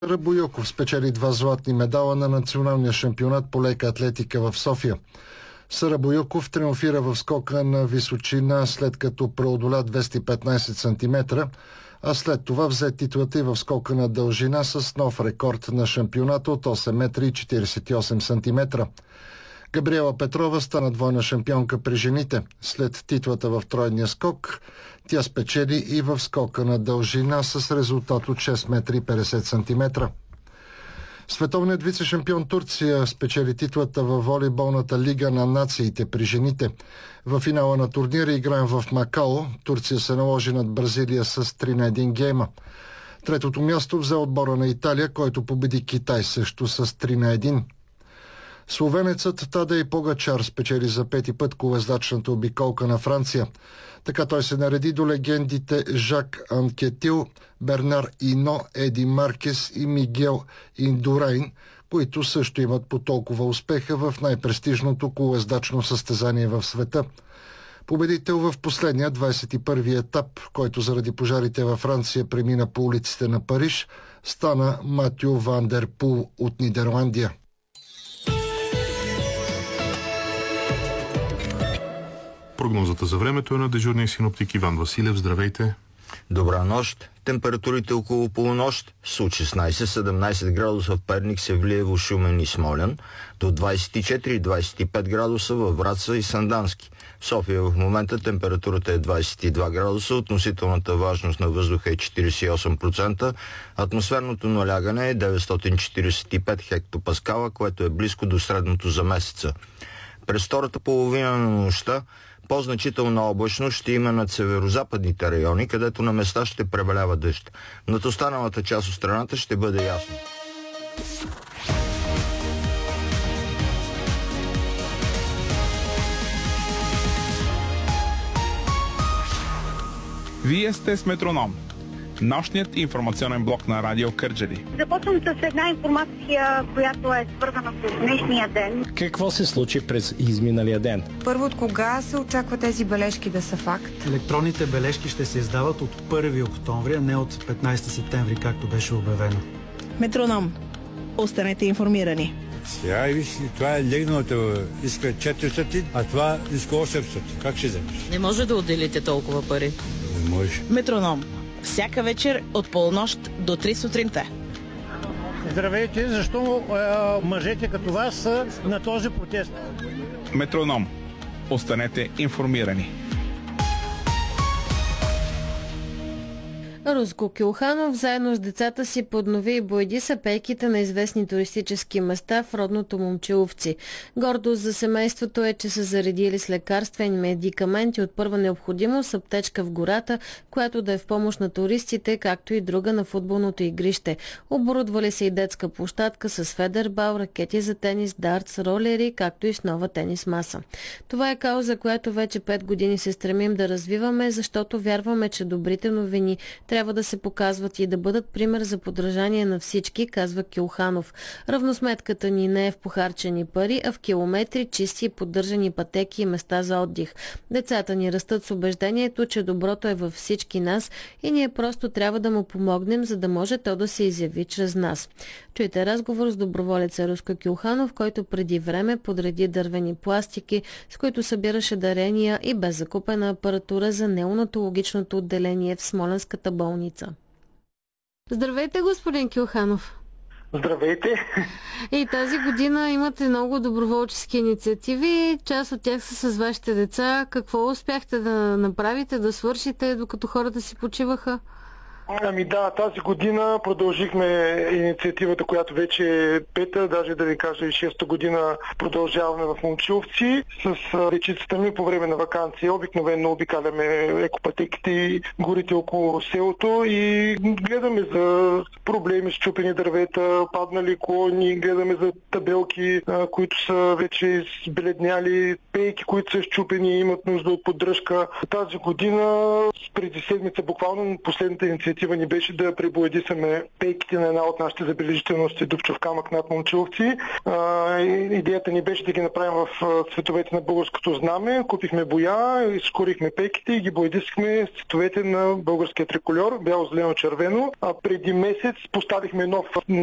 Боюков спечели 2 златни медала на националния шампионат по лека атлетика в София. Сара Боюков триумфира в скока на височина, след като преодоля 215 см, а след това взе титлата и в скока на дължина с нов рекорд на шампионата от 8 метра и 48 см. Габриела Петрова стана двойна шампионка при жените. След титлата в тройния скок, тя спечели и в скока на дължина с резултат от 6 метра и 50 см. Световният вице-шампион Турция спечели титлата във волейболната лига на нациите при жените. В финала на турнира, играем в Макао, Турция се наложи над Бразилия с 3-1 гейма. Третото място взе отбора на Италия, който победи Китай също с 3-1. Словенецът Тадей Погачар спечели за 5-ти път колездачната обиколка на Франция. Така той се нареди до легендите Жак Анкетил, Бернар Ино, Еди Маркес и Мигел Индурайн, които също имат по толкова успеха в най-престижното колездачно състезание в света. Победител в последния 21-ви етап, който заради пожарите във Франция премина по улиците на Париж, стана Матю Ван дер Пул от Нидерландия. Прогнозата за времето е на дежурния синоптик Иван Василев. Здравейте! Добра нощ! Температурите около полунощ с от 16-17 градуса в Перник, Севлиево, Шумен и Смолян, до 24-25 градуса във Враца и Сандански. В София в момента температурата е 22 градуса, относителната влажност на въздуха е 48%, атмосферното налягане е 945 хектопаскала, което е близко до средното за месеца. През втората половина на нощта по-значителна облачност ще има над северо-западните райони, където на места ще превалява дъжд. Над останалата част от страната ще бъде ясно. Вие сте с Метроном, нощният информационен блок на Радио Кърджали. Започвам с една информация, която е свързана с днешния ден. Какво се случи през изминалия ден? Първо, от кога се очаква тези бележки да са факт? Електронните бележки ще се издават от 1 октомври, а не от 15 септември, както беше обявено. Метроном. Останете информирани. Сега и виж, това е легналата, иска 400, а това иска 800. Как ще вземеш? Не може да отделите толкова пари. Не може. Метроном. Всяка вечер от полунощ до 3 сутринта. Здравейте, защо мъжете като вас са на този протест? Метроном. Останете информирани. Руско Кюлханов заедно с децата си поднови и боядиса пейките на известни туристически места в родното Момчиловци. Гордост за семейството е, че са заредили с лекарствени медикаменти от първа необходимост аптечка в гората, която да е в помощ на туристите, както и друга на футболното игрище. Оборудвали се и детска площадка с федербал, ракети за тенис, дартс, ролери, както и с нова тенис маса. Това е кауза, която вече 5 години се стремим да развиваме, защото вярваме, че добрите новини трябва да се показват и да бъдат пример за подражание на всички, казва Кюлханов. Равносметката ни не е в похарчени пари, а в километри, чисти и поддържани пътеки и места за отдих. Децата ни растат с убеждението, че доброто е във всички нас и ние просто трябва да му помогнем, за да може то да се изяви чрез нас. Чуйте разговор с доброволеца Руско Кюлханов, който преди време подреди дървени пластики, с които събираше дарения и бе закупена апаратура за неонатологичното отделение в Смолянската болница. Здравейте, господин Кюлханов. Здравейте. И тази година имате много доброволчески инициативи. Част от тях са с вашите деца. Какво успяхте да направите, да свършите, докато хората си почиваха? Ами да, тази година продължихме инициативата, която вече е пета, даже да ви кажа и 6-та година продължаваме в Момчиловци с дечицата ми по време на ваканция. Обикновено обикаляме екопатеките и горите около селото и гледаме за проблеми с чупени дървета, паднали клони, гледаме за табелки, които са вече сбледняли, пейки, които са счупени и имат нужда от поддръжка. Тази година, преди седмица, буквално последната инициатива, инициатива ни беше да пребоядисаме пейките на една от нашите забележителности Дупчов камък над Момчиловци. Идеята ни беше да ги направим в цветовете на българското знаме. Купихме боя, изкорихме пейките и ги боядисахме с цветовете на българския трикольор, бяло, зелено, червено. Преди месец поставихме нов